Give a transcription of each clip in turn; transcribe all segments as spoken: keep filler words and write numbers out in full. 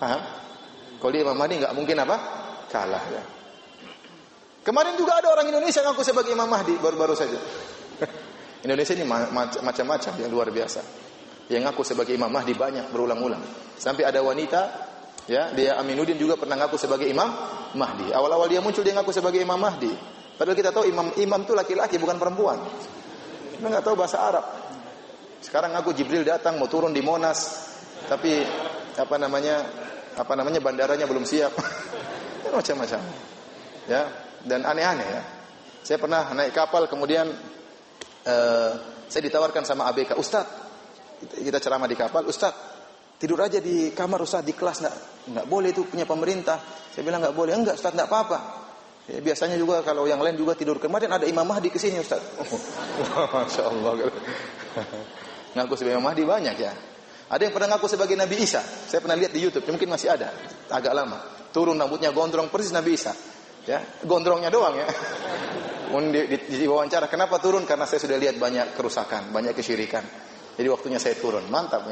Paham? Kalau dia Imam Mahdi nggak mungkin apa? Kalah ya. Kemarin juga ada orang Indonesia ngaku sebagai Imam Mahdi baru-baru saja. Indonesia ini macam-macam yang luar biasa. Yang ngaku sebagai Imam Mahdi banyak berulang-ulang. Sampai ada wanita, ya, dia Aminuddin juga pernah ngaku sebagai Imam Mahdi. Awal-awal dia muncul dia ngaku sebagai Imam Mahdi. Padahal kita tahu imam imam itu laki-laki bukan perempuan. Kita nggak tahu bahasa Arab. Sekarang ngaku Jibril datang mau turun di Monas, tapi apa namanya apa namanya bandaranya belum siap. Macam-macam. Ya, dan aneh-aneh ya. Saya pernah naik kapal kemudian uh, saya ditawarkan sama A B K, Ustaz, kita ceramah di kapal, Ustaz, tidur aja di kamar Ustaz, di kelas enggak enggak boleh, itu punya pemerintah. Saya bilang enggak boleh. Enggak Ustaz, enggak apa-apa. Ya, biasanya juga kalau yang lain juga tidur. Kemarin ada Imam Mahdi ke sini Ustaz. Oh, Masya Allah. Ngaku sebagai Imam Mahdi banyak ya. Ada yang pernah ngaku sebagai Nabi Isa. Saya pernah lihat di YouTube, mungkin masih ada. Agak lama. Turun rambutnya gondrong persis Nabi Isa. Ya, gondrongnya doang ya. Di, di, di wawancara, kenapa turun? Karena saya sudah lihat banyak kerusakan, banyak kesyirikan. Jadi waktunya saya turun. Mantap.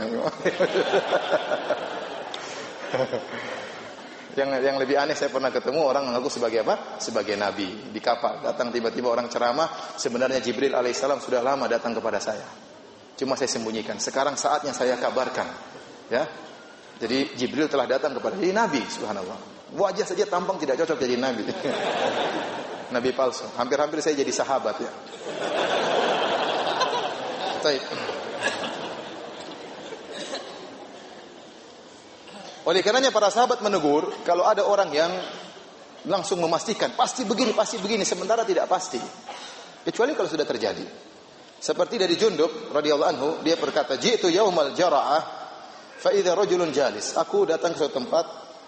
Yang yang lebih aneh, saya pernah ketemu orang mengaku sebagai apa? Sebagai nabi di kapal. Datang tiba-tiba orang ceramah, sebenarnya Jibril alaihissalam sudah lama datang kepada saya. Cuma saya sembunyikan. Sekarang saatnya saya kabarkan. Ya. Jadi Jibril telah datang kepada jadi nabi, subhanallah. Wajah saja tampang tidak cocok jadi nabi. Nabi palsu. Hampir-hampir saya jadi sahabat ya. Baik. Oleh karenanya para sahabat menegur kalau ada orang yang langsung memastikan pasti begini, pasti begini, sementara tidak pasti. Kecuali kalau sudah terjadi. Seperti dari Jundub radhiyallahu anhu, dia berkata, "Ji'tu yaumal jara'ah fa idza rajulun jalis." Aku datang ke suatu tempat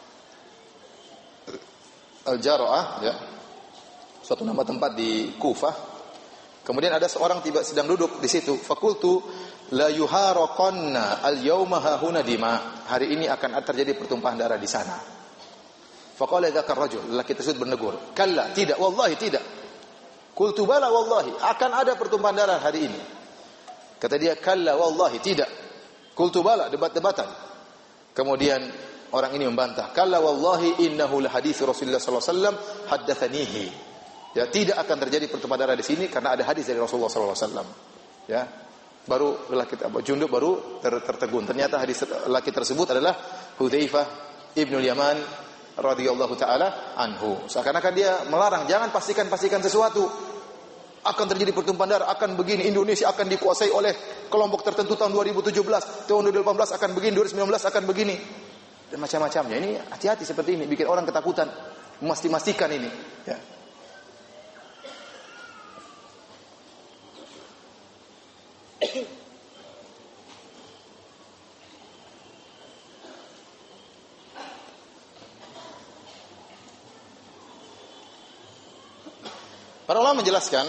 Al-Jara'ah ya. Suatu nama tempat di Kufah. Kemudian ada seorang tiba sedang duduk di situ. Fakultu la yuharaqanna al-yauma hahuna dima. Hari ini akan terjadi pertumpahan darah di sana. Faqala dzakar rajul, lelaki tersebut bernegur, "Kalla, tidak, wallahi tidak." Qultu bala wallahi, akan ada pertumpahan darah hari ini. Kata dia, "Kalla, wallahi tidak." Qultu bala, debat-debatan. Kemudian orang ini membantah, "Kalla wallahi innahu la hadits Rasulullah sallallahu alaihi wasallam haddatsanihi." Ya, tidak akan terjadi pertumpahan darah di sini karena ada hadis dari Rasulullah sallallahu alaihi wasallam. Ya. Baru lelaki Jundub baru ter, tertegun. Ternyata hadis lelaki tersebut adalah Hudzaifah ibnu Yaman radhiyallahu taala anhu. Seakan-akan dia melarang, jangan pastikan-pastikan sesuatu. Akan terjadi pertumpahan darah, akan begini, Indonesia akan dikuasai oleh kelompok tertentu tahun dua ribu tujuh belas, tahun dua ribu delapan belas akan begini, dua ribu sembilan belas akan begini. Dan macam-macamnya. Ini hati-hati seperti ini, bikin orang ketakutan, memastikan ini, ya. Para ulama menjelaskan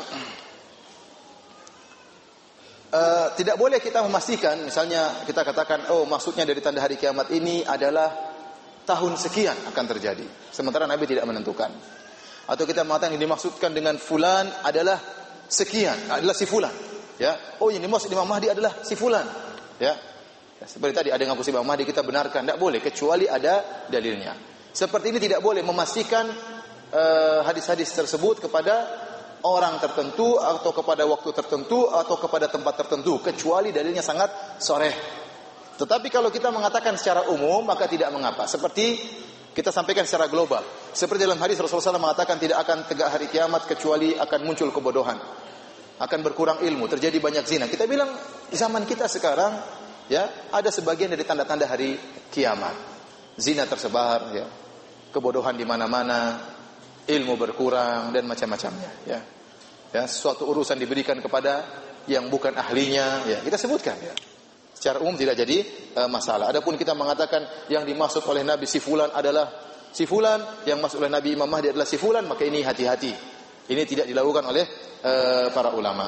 uh, tidak boleh kita memastikan, misalnya kita katakan, oh maksudnya dari tanda hari kiamat ini adalah tahun sekian akan terjadi, sementara Nabi tidak menentukan. Atau kita mengatakan yang dimaksudkan dengan fulan adalah sekian, adalah si fulan, ya. Oh yang dimaksud Imam Mahdi adalah si fulan, ya. Ya, seperti tadi ada yang ngaku si Imam Mahdi, kita benarkan, tidak boleh kecuali ada dalilnya. Seperti ini tidak boleh memastikan uh, hadis-hadis tersebut kepada orang tertentu atau kepada waktu tertentu atau kepada tempat tertentu kecuali dalilnya sangat sharih. Tetapi kalau kita mengatakan secara umum maka tidak mengapa. Seperti kita sampaikan secara global. Seperti dalam hadis Rasulullah shallallahu alaihi wasallam mengatakan tidak akan tegak hari kiamat kecuali akan muncul kebodohan, akan berkurang ilmu, terjadi banyak zina. Kita bilang zaman kita sekarang ya ada sebagian dari tanda-tanda hari kiamat. Zina tersebar, ya. Kebodohan di mana-mana, ilmu berkurang dan macam-macamnya, ya. Ya, suatu urusan diberikan kepada yang bukan ahlinya, ya. Kita sebutkan, ya. Secara umum tidak jadi uh, masalah. Adapun kita mengatakan yang dimaksud oleh Nabi si fulan adalah si fulan, yang maksud oleh Nabi Imam Mahdi adalah si fulan, maka ini hati-hati. Ini tidak dilakukan oleh uh, para ulama.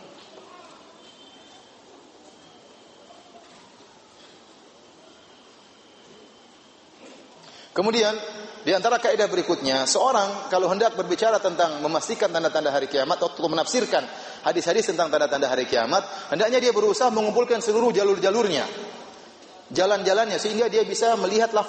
Kemudian di antara kaidah berikutnya, seorang kalau hendak berbicara tentang memastikan tanda-tanda hari kiamat atau menafsirkan hadis-hadis tentang tanda-tanda hari kiamat, hendaknya dia berusaha mengumpulkan seluruh jalur-jalurnya, jalan-jalannya, sehingga dia bisa melihat